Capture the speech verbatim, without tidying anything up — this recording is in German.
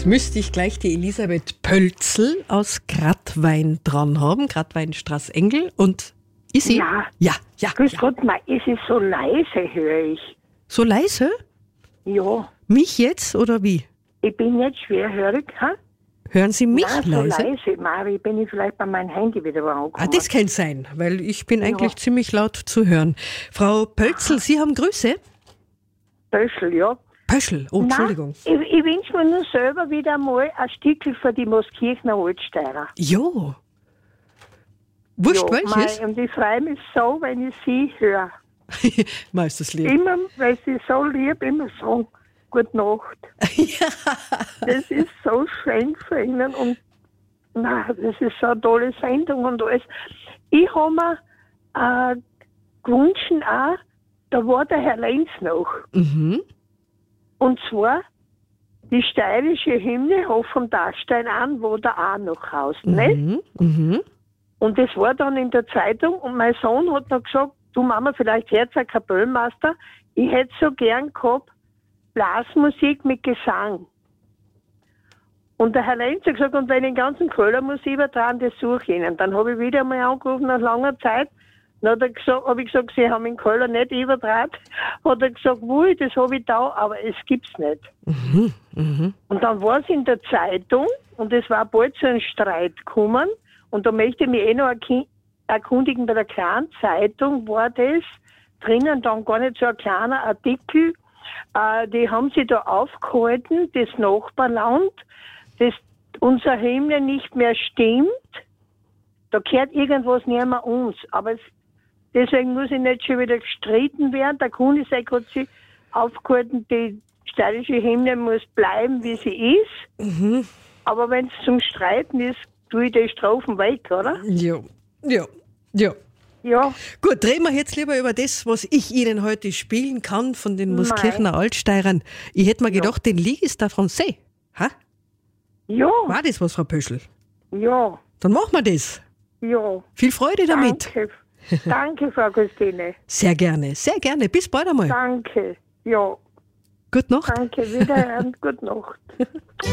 Jetzt müsste ich gleich die Elisabeth Pölzl aus Gradwein dran haben, Gradweinstraße-Engel. Und ist sie? Ja. Ja, ja. Grüß ja. Gott, ma, es ist so leise, höre ich. So leise? Ja, Mich jetzt oder wie? ich bin nicht schwerhörig, ha? Hören Sie mich Nein, so leise? leise, Mari, bin ich vielleicht bei meinem Handy wieder angekommen. Ah, das kann sein, weil ich bin eigentlich ziemlich laut zu hören. Frau Pölzl, Sie haben Grüße? Pöschel, ja. Pöschl, oh, Entschuldigung. Nein, ich, ich wünsche mir nur selber wieder mal ein Stückchen für die Moskirchner Altsteirer. Jo. Wurscht, ja, welches? mei, und ich freue mich so, wenn ich sie höre. Mal ist das lieb. Immer, weil sie so lieb immer sagen, gute Nacht. Ja. Das ist so schön für ihnen und na, das ist so eine tolle Sendung und alles. Ich habe mir äh, gewünscht auch, da war der Herr Lenz noch. Mhm. Und zwar die steirische Hymne Hof vom Dachstein an, wo der auch noch haust. Nicht? Mhm. Mhm. Und das war dann in der Zeitung und mein Sohn hat noch gesagt, du Mama, vielleicht hört ein Kapellmeister, ich hätte so gern gehabt, Blasmusik mit Gesang. Und der Herr Lenz hat gesagt, und wenn ich den ganzen Köhler muss übertragen, das suche ich Ihnen. Dann habe ich wieder einmal angerufen nach langer Zeit. Dann hat er gesagt, habe ich gesagt, Sie haben den Köhler nicht übertragen. Hat er gesagt, wo, das habe ich da, aber es gibt's nicht. Mhm. Mhm. Und dann war es in der Zeitung und es war bald zu einem Streit gekommen. Und da möchte ich mich eh noch erki- erkundigen, bei der kleinen Zeitung war das drinnen dann gar nicht so ein kleiner Artikel. Äh, die haben sich da aufgehalten, das Nachbarland, dass unser Hymne nicht mehr stimmt. Da gehört irgendwas nicht mehr uns. Aber es, deswegen muss ich nicht schon wieder gestritten werden. Der Kuniseck hat sich aufgehalten, die steirische Hymne muss bleiben, wie sie ist. Mhm. Aber wenn es zum Streiten ist, tue ich die Strophen weg, oder? Ja, ja, ja. Ja. Gut, reden wir jetzt lieber über das, was ich Ihnen heute spielen kann von den Moskirchner Altsteirern. Ich hätte mir Ja. gedacht, den Ligue der Français. Ha? Ja. War das was, Frau Pöschl? Ja. Dann machen wir das. Ja. Viel Freude damit. Danke. Danke, Frau Christine. Sehr gerne, sehr gerne. Bis bald einmal. Danke. Ja. Gute Nacht. Danke. Wiederhören. Gute Nacht.